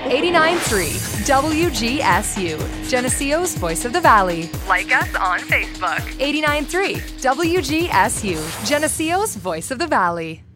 89.3 WGSU, Geneseo's Voice of the Valley. Like us on Facebook. 89.3 WGSU, Geneseo's Voice of the Valley.